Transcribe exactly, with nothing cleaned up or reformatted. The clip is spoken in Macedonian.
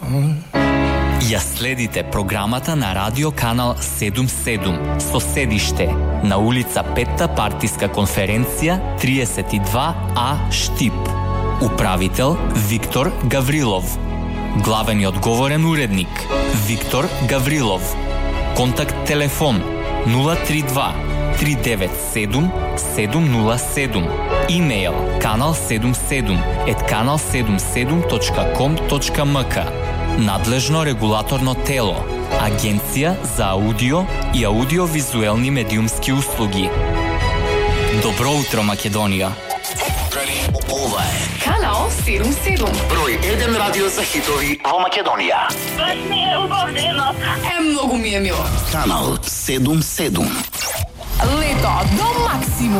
Ја следите програмата на радио канал седумдесет и седум со седиште на улица Петта партиска конференција триесет и два А Штип. Управител Виктор Гаврилов. Главен и одговорен уредник Виктор Гаврилов. Контакт телефон нула три два три девет седум седум нула седум. Имејл канал седумдесет и седум ет канал седумдесет и седум точка ком точка ем ка. Надлежно регулаторно тело Агенција за аудио и аудиовизуелни медиумски услуги. Добро утро, Македонија. Ова е Канал седумдесет и седум. број еден радио за хитови во Македонија. Е, многу ми е мило. Канал седумдесет и седум. Лето до максимум.